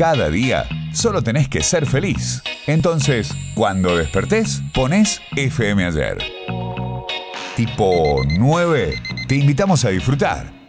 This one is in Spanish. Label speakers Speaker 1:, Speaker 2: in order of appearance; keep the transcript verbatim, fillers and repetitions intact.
Speaker 1: Cada día solo tenés que ser feliz. Entonces, cuando despertés, ponés F M Ayer. Tipo nueve, te invitamos a disfrutar.